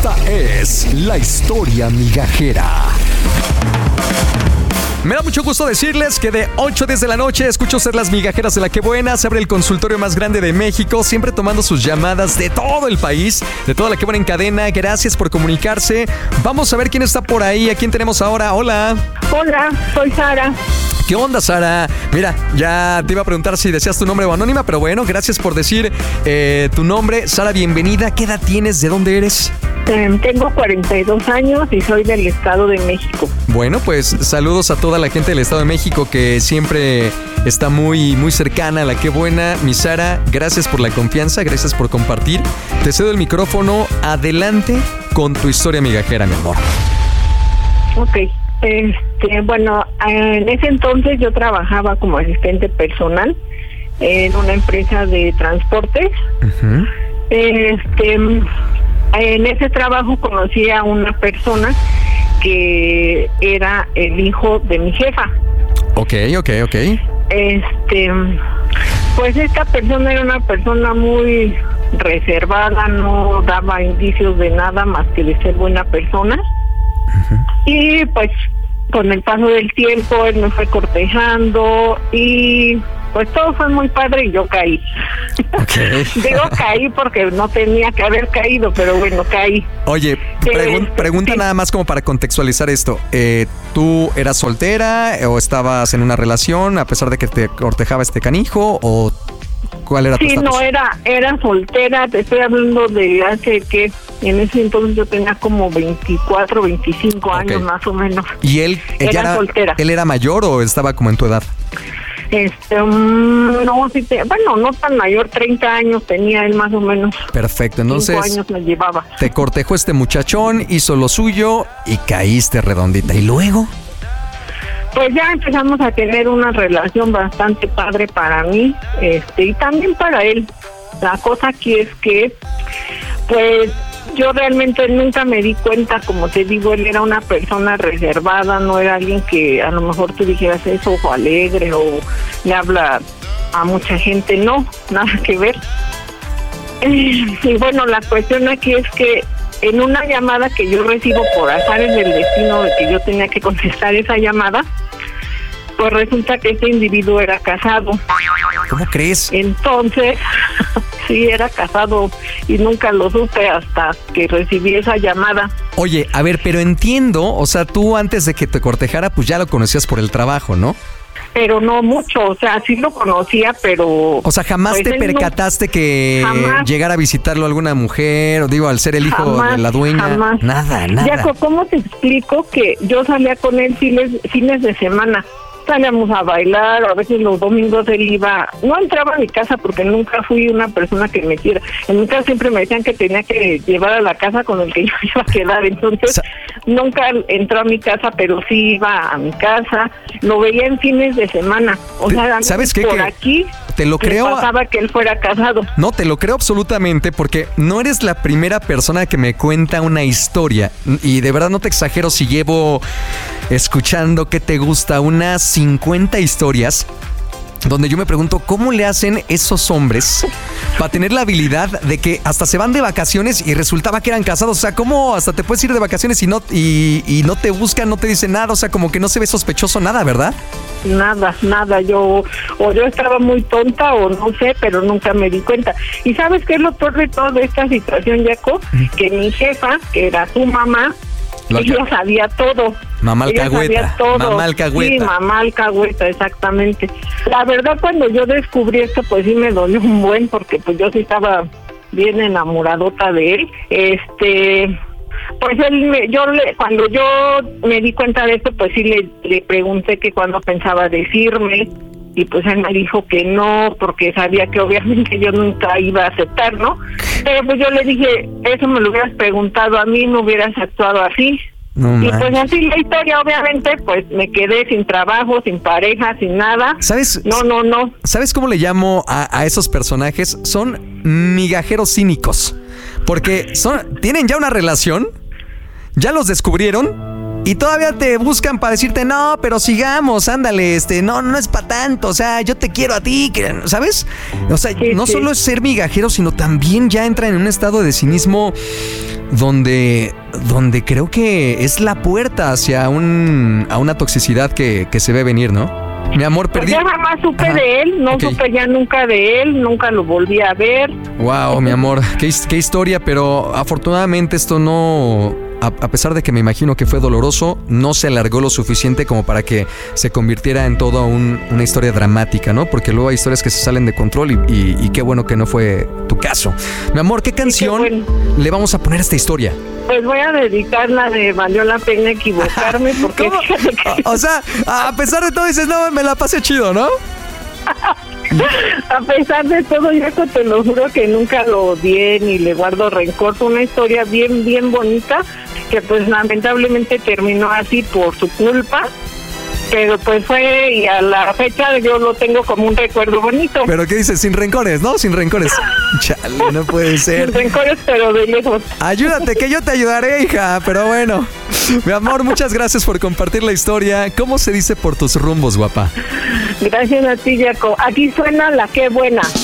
Esta es la historia migajera. Me da mucho gusto decirles que de 8 a 10 de la noche escucho ser las migajeras de La Que Buena. Se abre el consultorio más grande de México, siempre tomando sus llamadas de todo el país, de toda La Que Buena en cadena. Gracias por comunicarse. Vamos a ver quién está por ahí. ¿A quién tenemos ahora? Hola. Hola, soy Sara. ¿Qué onda, Sara? Mira, ya te iba a preguntar si decías tu nombre o anónima, pero bueno, gracias por decir tu nombre. Sara, bienvenida. ¿Qué edad tienes? ¿De dónde eres? Tengo 42 años y soy del Estado de México. Bueno, pues saludos a toda la gente del Estado de México que siempre está muy, muy cercana a La Que Buena. Mi Sara, gracias por la confianza, gracias por compartir. Te cedo el micrófono. Adelante con tu historia migajera, mi amor. Ok. Bueno, en ese entonces yo trabajaba como asistente personal en una empresa de transportes. Uh-huh. En ese trabajo conocí a una persona que era el hijo de mi jefa. Ok. Pues esta persona era una persona muy reservada, no daba indicios de nada más que de ser buena persona. Uh-huh. Y pues con el paso del tiempo él me fue cortejando y pues todo fue muy padre y yo caí. Okay. Digo caí porque no tenía que haber caído, pero bueno, caí. Oye, pregunta sí. Nada más como para contextualizar esto. ¿Tú eras soltera o estabas en una relación a pesar de que te cortejaba este canijo o cuál era tu estatus? No, era soltera. Te estoy hablando de hace que en ese entonces yo tenía como 24, 25 años más o menos. ¿Y él era soltera? ¿Él era mayor o estaba como en tu edad? No, bueno, no tan mayor, 30 años tenía él más o menos. Perfecto, entonces 5 años me llevaba. Te cortejó este muchachón, hizo lo suyo y caíste redondita. ¿Y luego? Pues ya empezamos a tener una relación bastante padre para mí, y también para él. La cosa aquí es que, pues, yo realmente nunca me di cuenta, como te digo, él era una persona reservada, no era alguien que a lo mejor tú dijeras eso, ojo alegre, o le habla a mucha gente, no, nada que ver. Y bueno, la cuestión aquí es que en una llamada que yo recibo por azares del destino de que yo tenía que contestar esa llamada, pues resulta que este individuo era casado. ¿Cómo crees? Entonces, sí, era casado y nunca lo supe hasta que recibí esa llamada. Oye, a ver, pero entiendo, o sea, tú antes de que te cortejara, pues ya lo conocías por el trabajo, ¿no? Pero no mucho, o sea, sí lo conocía, pero... O sea, ¿jamás te percataste que llegara a visitarlo alguna mujer? O digo, al ser el hijo de la dueña. Jamás. Nada. Jaco, ¿cómo te explico que yo salía con él fines de semana? Salíamos a bailar, a veces los domingos él iba, no entraba a mi casa porque nunca fui una persona que metiera. En mi casa siempre me decían que tenía que llevar a la casa con el que yo iba a quedar, entonces nunca entró a mi casa, pero sí iba a mi casa, lo veía en fines de semana. O sea, ¿sabes qué? Por aquí te lo creo. Pasaba que él fuera casado. No, te lo creo absolutamente porque no eres la primera persona que me cuenta una historia y de verdad no te exagero si llevo escuchando que te gusta unas 50 historias donde yo me pregunto cómo le hacen esos hombres para tener la habilidad de que hasta se van de vacaciones y resultaba que eran casados. O sea, cómo hasta te puedes ir de vacaciones y no te buscan, no te dicen nada. O sea, como que no se ve sospechoso nada, ¿verdad? Nada. Yo estaba muy tonta o no sé, pero nunca me di cuenta. ¿Y sabes qué es lo peor de toda esta situación, Jaco? Que mi jefa, que era su mamá, ella sabía todo. Mamá alcahueta. Sí, mamá alcahueta, exactamente. La verdad, cuando yo descubrí esto, pues sí me dolió un buen, porque pues yo sí estaba bien enamoradota de él. Pues cuando yo me di cuenta de esto, pues sí le pregunté que cuándo pensaba decirme, y pues él me dijo que no, porque sabía que obviamente yo nunca iba a aceptar, ¿no? Pero pues yo le dije, eso me lo hubieras preguntado a mí, no hubieras actuado así. No, y pues así la historia, obviamente, pues me quedé sin trabajo, sin pareja, sin nada. ¿Sabes? No. ¿Sabes cómo le llamo a esos personajes? Son migajeros cínicos. Porque tienen ya una relación, ya los descubrieron Y todavía te buscan para decirte, no, pero sigamos, ándale, no es para tanto, o sea, yo te quiero a ti, ¿sabes? O sea, Sí, no sí. solo es ser migajero, sino también ya entra en un estado de cinismo donde creo que es la puerta hacia una toxicidad que se ve venir, ¿no? Mi amor, Pues perdí. ya jamás supe Ajá. de él, no Ok. supe ya nunca de él, nunca lo volví a ver. Wow, mi amor, qué historia, pero afortunadamente esto no, a pesar de que me imagino que fue doloroso, no se alargó lo suficiente como para que se convirtiera en toda una historia dramática, ¿no? Porque luego hay historias que se salen de control y qué bueno que no fue tu caso. Mi amor, ¿qué canción bueno. le vamos a poner a esta historia? Pues voy a dedicar la de Valió la pena equivocarme porque ¿Cómo? fíjate que O sea, a pesar de todo dices, no, me la pasé chido, ¿no? a pesar de todo, yo te lo juro que nunca lo odié ni le guardo rencor. Fue una historia bien, bien bonita que pues lamentablemente terminó así por su culpa. Pero pues fue, y a la fecha yo lo tengo como un recuerdo bonito. Pero ¿qué dices? Sin rencores, ¿no? Sin rencores. Chale, no puede ser. Sin rencores, pero de lejos. Ayúdate, que yo te ayudaré, hija. Pero bueno, mi amor, muchas gracias por compartir la historia. ¿Cómo se dice por tus rumbos, guapa? Gracias a ti, Jaco. Aquí suena la Qué Buena.